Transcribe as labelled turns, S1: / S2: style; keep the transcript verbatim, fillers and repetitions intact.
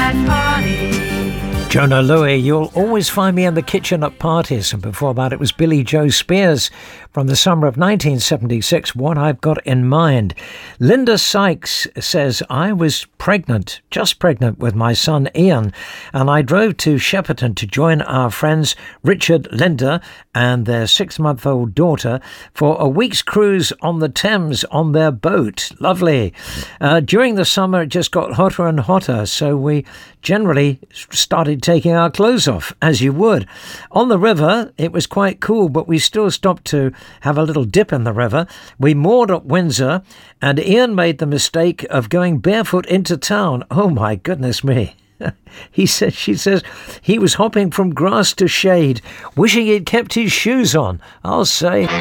S1: that party.
S2: Jonah Louie, you'll always find me in the kitchen at parties. And before that, it was Billy Joe Spears from the summer of nineteen seventy-six, What I've Got in Mind. Linda Sykes says, I was pregnant, just pregnant with my son Ian, and I drove to Shepperton to join our friends Richard, Linda and their six-month-old daughter for a week's cruise on the Thames on their boat. Lovely. Uh, during the summer, it just got hotter and hotter, so we generally started taking our clothes off, as you would. On the river, it was quite cool, but we still stopped to have a little dip in the river. We moored at Windsor, and Ian made the mistake of going barefoot into town. Oh, my goodness me. He says, she says, he was hopping from grass to shade, wishing he'd kept his shoes on. I'll say...